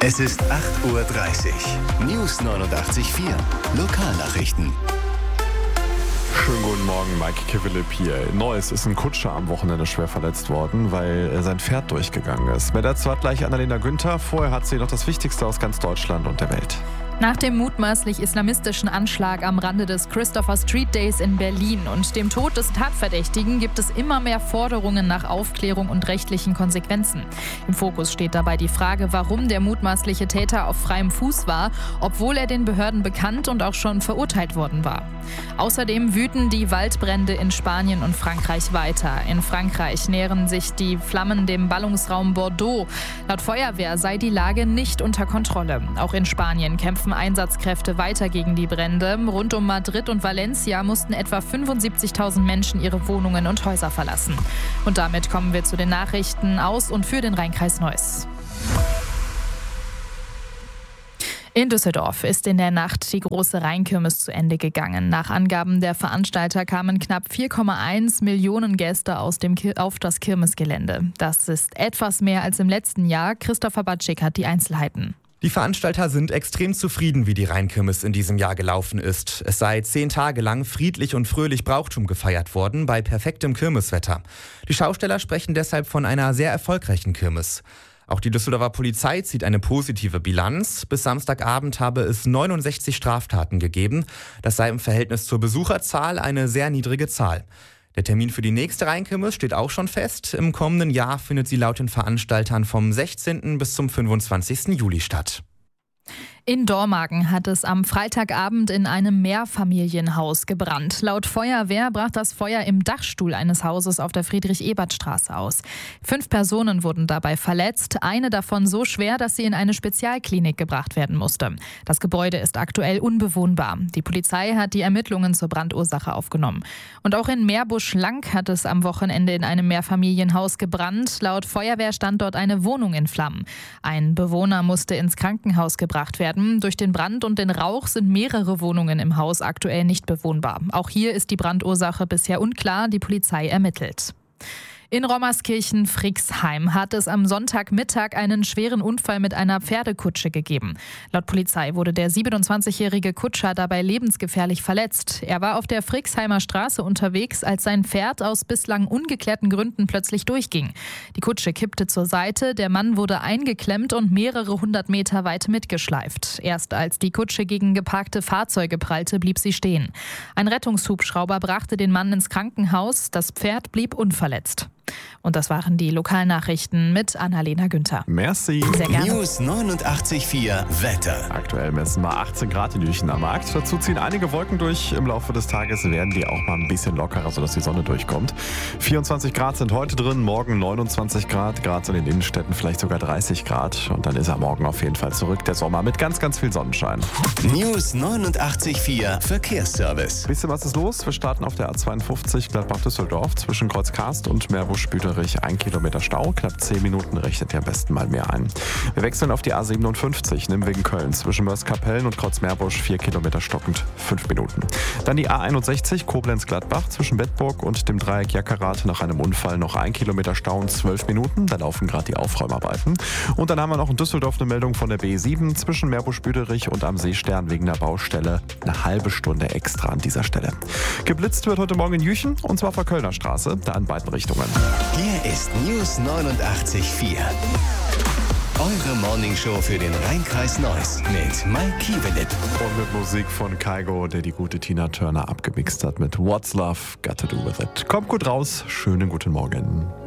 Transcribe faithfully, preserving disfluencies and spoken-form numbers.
Es ist acht Uhr dreißig. News neunundachtzig Komma vier. Lokalnachrichten. Schönen guten Morgen, Mike Kivelip hier. In Neuss ist ein Kutscher am Wochenende schwer verletzt worden, weil sein Pferd durchgegangen ist. Mehr dazu hat gleich Annalena Günther. Vorher hat sie noch das Wichtigste aus ganz Deutschland und der Welt. Nach dem mutmaßlich islamistischen Anschlag am Rande des Christopher Street Days in Berlin und dem Tod des Tatverdächtigen gibt es immer mehr Forderungen nach Aufklärung und rechtlichen Konsequenzen. Im Fokus steht dabei die Frage, warum der mutmaßliche Täter auf freiem Fuß war, obwohl er den Behörden bekannt und auch schon verurteilt worden war. Außerdem wüten die Waldbrände in Spanien und Frankreich weiter. In Frankreich nähern sich die Flammen dem Ballungsraum Bordeaux. Laut Feuerwehr sei die Lage nicht unter Kontrolle. Auch in Spanien kämpfen Einsatzkräfte weiter gegen die Brände. Rund um Madrid und Valencia mussten etwa fünfundsiebzigtausend Menschen ihre Wohnungen und Häuser verlassen. Und damit kommen wir zu den Nachrichten aus und für den Rheinkreis Neuss. In Düsseldorf ist in der Nacht die große Rheinkirmes zu Ende gegangen. Nach Angaben der Veranstalter kamen knapp vier Komma eins Millionen Gäste aus dem Kir- auf das Kirmesgelände. Das ist etwas mehr als im letzten Jahr. Christopher Batschik hat die Einzelheiten. Die Veranstalter sind extrem zufrieden, wie die Rheinkirmes in diesem Jahr gelaufen ist. Es sei zehn Tage lang friedlich und fröhlich Brauchtum gefeiert worden, bei perfektem Kirmeswetter. Die Schausteller sprechen deshalb von einer sehr erfolgreichen Kirmes. Auch die Düsseldorfer Polizei zieht eine positive Bilanz. Bis Samstagabend habe es neunundsechzig Straftaten gegeben. Das sei im Verhältnis zur Besucherzahl eine sehr niedrige Zahl. Der Termin für die nächste Rheinkirmes steht auch schon fest. Im kommenden Jahr findet sie laut den Veranstaltern vom sechzehnten bis zum fünfundzwanzigsten Juli statt. In Dormagen hat es am Freitagabend in einem Mehrfamilienhaus gebrannt. Laut Feuerwehr brach das Feuer im Dachstuhl eines Hauses auf der Friedrich-Ebert-Straße aus. Fünf Personen wurden dabei verletzt, eine davon so schwer, dass sie in eine Spezialklinik gebracht werden musste. Das Gebäude ist aktuell unbewohnbar. Die Polizei hat die Ermittlungen zur Brandursache aufgenommen. Und auch in Meerbusch-Lang hat es am Wochenende in einem Mehrfamilienhaus gebrannt. Laut Feuerwehr stand dort eine Wohnung in Flammen. Ein Bewohner musste ins Krankenhaus gebracht werden. Durch den Brand und den Rauch sind mehrere Wohnungen im Haus aktuell nicht bewohnbar. Auch hier ist die Brandursache bisher unklar, die Polizei ermittelt. In Rommerskirchen-Frixheim hat es am Sonntagmittag einen schweren Unfall mit einer Pferdekutsche gegeben. Laut Polizei wurde der siebenundzwanzigjährige Kutscher dabei lebensgefährlich verletzt. Er war auf der Frixheimer Straße unterwegs, als sein Pferd aus bislang ungeklärten Gründen plötzlich durchging. Die Kutsche kippte zur Seite, der Mann wurde eingeklemmt und mehrere hundert Meter weit mitgeschleift. Erst als die Kutsche gegen geparkte Fahrzeuge prallte, blieb sie stehen. Ein Rettungshubschrauber brachte den Mann ins Krankenhaus, das Pferd blieb unverletzt. Und das waren die Lokalnachrichten mit Annalena Günther. Merci. Sehr gerne. News neunundachtzig Komma vier Wetter. Aktuell messen wir achtzehn Grad in Jüchen am Markt. Dazu ziehen einige Wolken durch. Im Laufe des Tages werden die auch mal ein bisschen lockerer, sodass die Sonne durchkommt. vierundzwanzig Grad sind heute drin, morgen neunundzwanzig Grad. Gerade in den Innenstädten vielleicht sogar dreißig Grad. Und dann ist er morgen auf jeden Fall zurück, der Sommer, mit ganz, ganz viel Sonnenschein. News neunundachtzig Komma vier Verkehrsservice. Bisschen was ist los? Wir starten auf der A zweiundfünfzig Gladbach-Düsseldorf zwischen Kreuzkarst und Meerbusch-Büderich. Ein Kilometer Stau, knapp zehn Minuten, rechnet ihr am besten mal mehr ein. Wir wechseln auf die A siebenundfünfzig, Nimwegen-Köln, zwischen Mörs-Kapellen und Kreuzmeerbusch, vier Kilometer stockend, fünf Minuten. Dann die A einundsechzig, Koblenz-Gladbach, zwischen Bedburg und dem Dreieck Jackerath, nach einem Unfall noch ein Kilometer Stau und zwölf Minuten, da laufen gerade die Aufräumarbeiten. Und dann haben wir noch in Düsseldorf eine Meldung von der B sieben, zwischen Meerbusch-Büderich und am Seestern wegen der Baustelle, eine halbe Stunde extra an dieser Stelle. Geblitzt wird heute Morgen in Jüchen, und zwar vor Kölner Straße, da in beiden Richtungen. Hier ist News neunundachtzig Komma vier. Eure Morningshow für den Rheinkreis Neuss mit Mike Kivelip. Und mit Musik von Kygo, der die gute Tina Turner abgemixt hat mit What's Love Got to Do With It. Kommt gut raus, schönen guten Morgen.